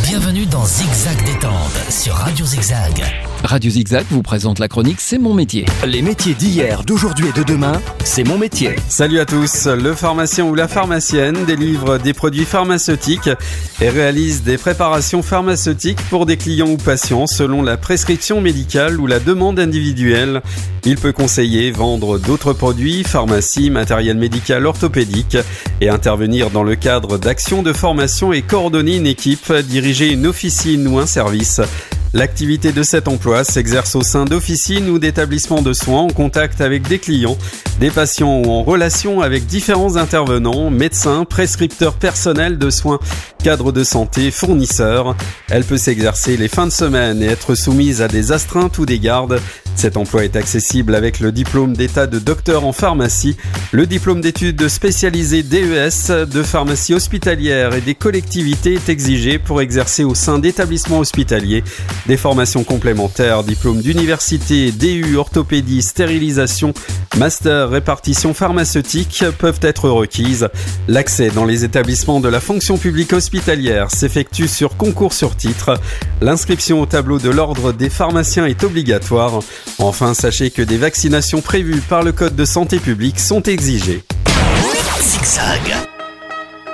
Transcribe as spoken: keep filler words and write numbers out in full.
Bienvenue dans Zigzag Détente sur Radio Zigzag. Radio Zigzag vous présente la chronique C'est mon métier. Les métiers d'hier, d'aujourd'hui et de demain, c'est mon métier. Salut à tous, le pharmacien ou la pharmacienne délivre des produits pharmaceutiques et réalise des préparations pharmaceutiques pour des clients ou patients selon la prescription médicale ou la demande individuelle. Il peut conseiller, vendre d'autres produits, pharmacie, matériel médical orthopédique et intervenir dans le cadre d'actions de formation et coordonner une équipe, diriger une officine ou un service. L'activité de cet emploi s'exerce au sein d'officines ou d'établissements de soins en contact avec des clients, des patients ou en relation avec différents intervenants, médecins, prescripteurs personnels de soins, cadres de santé, fournisseurs. Elle peut s'exercer les fins de semaine et être soumise à des astreintes ou des gardes. Cet emploi est accessible avec le diplôme d'état de docteur en pharmacie, le diplôme d'études spécialisées D E S de pharmacie hospitalière et des collectivités est exigé pour exercer au sein d'établissements hospitaliers. Des formations complémentaires, diplôme d'université, D U, orthopédie, stérilisation, master, répartition pharmaceutique peuvent être requises. L'accès dans les établissements de la fonction publique hospitalière s'effectue sur concours sur titre. L'inscription au tableau de l'ordre des pharmaciens est obligatoire. Enfin, sachez que des vaccinations prévues par le Code de santé publique sont exigées. Zigzag.